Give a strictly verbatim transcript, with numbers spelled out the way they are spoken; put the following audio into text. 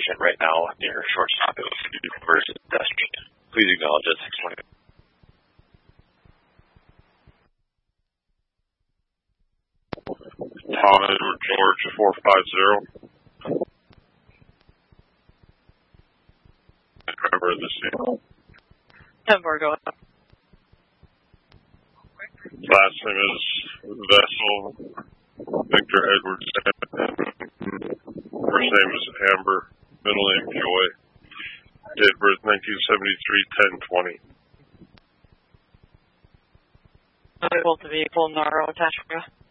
patient right now near shortstop. It was versus pedestrian. Please acknowledge at six twenty. Tom Edward George four five zero. Driver of the scene. ten four, go up. Last name is Vessel Victor Edwards. First name is Amber. Middle name Joy. Date of birth nineteen seventy-three, ten twenty. I built the vehicle, Naro attached for you.